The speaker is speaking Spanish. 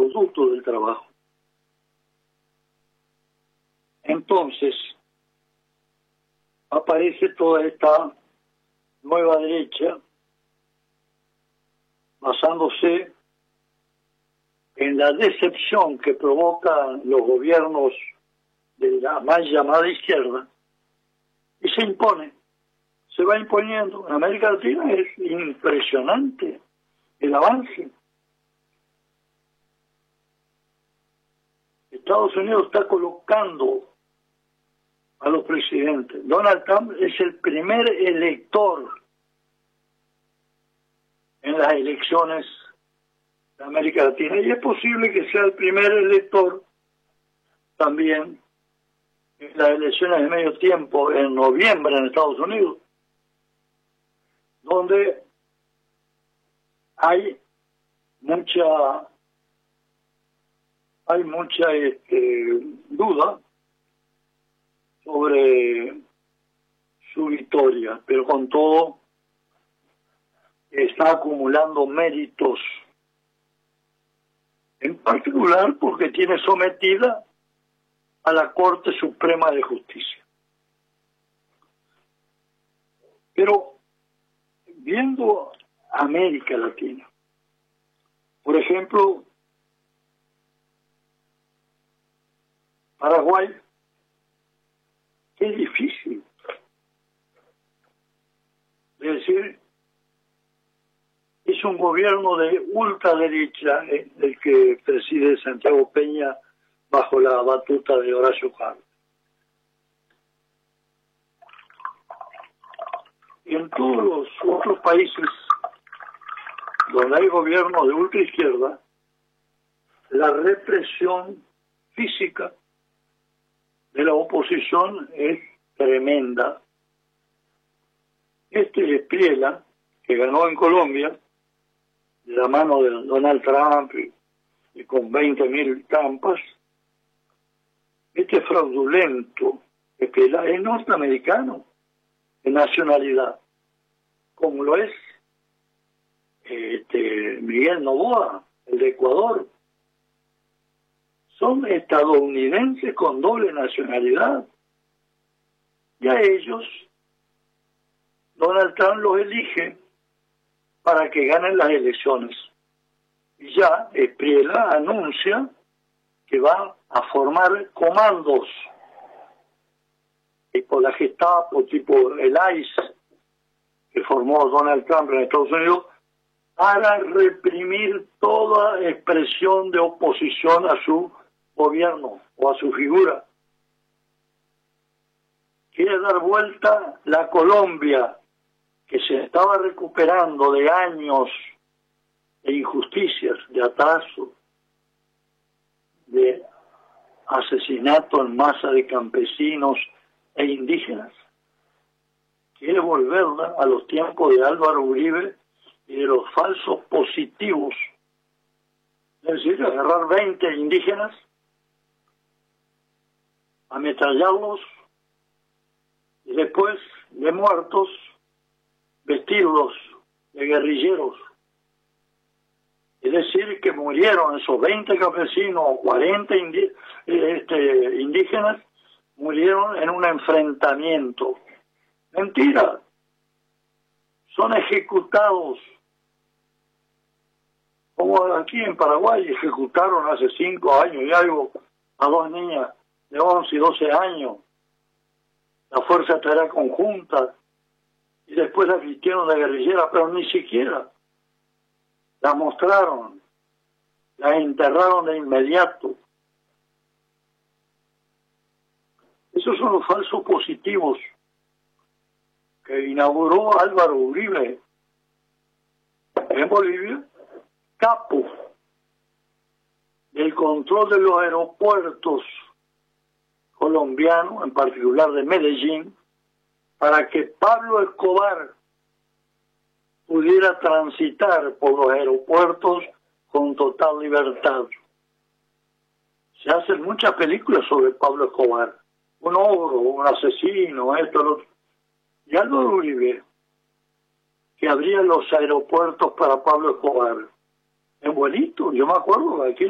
producto del trabajo. Entonces, aparece toda esta nueva derecha basándose en la decepción que provocan los gobiernos de la mal llamada izquierda, y se impone, se va imponiendo. En América Latina es impresionante el avance. Estados Unidos está colocando a los presidentes. Donald Trump es el primer elector en las elecciones de América Latina, y es posible que sea el primer elector también en las elecciones de medio tiempo en noviembre en Estados Unidos, donde hay mucha duda sobre su victoria, pero con todo está acumulando méritos, en particular porque tiene sometida a la Corte Suprema de Justicia. Pero viendo América Latina, por ejemplo, Paraguay, es difícil. Es decir, es un gobierno de ultraderecha el que preside Santiago Peña bajo la batuta de Horacio Cartes. Y en todos los otros países donde hay gobierno de ultraizquierda, la represión física de la oposición es tremenda. Espriella, que ganó en Colombia, de la mano de Donald Trump y con 20.000 trampas, fraudulento Espriella es norteamericano de nacionalidad, como lo es Miguel Noboa, el de Ecuador. Son estadounidenses con doble nacionalidad. Y a ellos Donald Trump los elige para que ganen las elecciones. Y ya Espriella anuncia que va a formar comandos tipo la Gestapo, tipo el ICE, que formó Donald Trump en Estados Unidos, para reprimir toda expresión de oposición a su gobierno o a su figura. Quiere dar vuelta la Colombia, que se estaba recuperando de años de injusticias, de atraso, de asesinato en masa de campesinos e indígenas. Quiere volverla a los tiempos de Álvaro Uribe y de los falsos positivos. Es decir, agarrar 20 indígenas, ametrallarlos y después de muertos vestirlos de guerrilleros. Es decir, que murieron esos 20 campesinos o 40 indígenas, murieron en un enfrentamiento. Mentira. Son ejecutados. Como aquí en Paraguay ejecutaron hace 5 años y algo a 2 niñas de 11 y 12 años. La Fuerza Tareas Conjunta. Y después las vistieron de guerrilleras, pero ni siquiera las mostraron, las enterraron de inmediato. Esos son los falsos positivos que inauguró Álvaro Uribe en Bolivia, capo del control de los aeropuertos colombianos, en particular de Medellín, para que Pablo Escobar pudiera transitar por los aeropuertos con total libertad. Se hacen muchas películas sobre Pablo Escobar, un ogro, un asesino, esto, lo otro. Y Álvaro Uribe, que abría los aeropuertos para Pablo Escobar, es bonito, yo me acuerdo, aquí